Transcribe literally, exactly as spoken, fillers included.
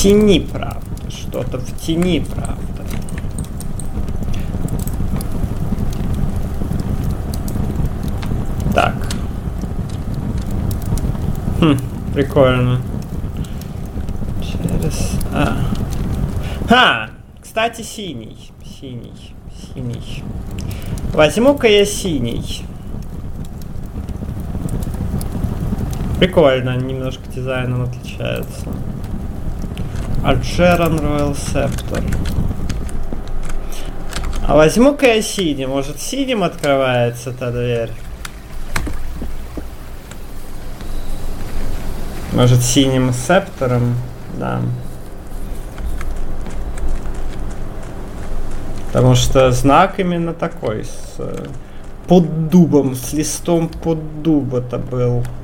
тени, правда. Что-то в тени, правда. Так. Хм, прикольно. Через... А. Ха! Кстати, синий. Синий. Синий. Возьму-ка я синий. Прикольно, немножко дизайном отличается. Аджерон Royal Scepter. А возьму-ка я синий. Может, синим открывается та дверь? Может, синим септором? Да. Потому что знак именно такой. С, под дубом. С листом под дуб это был.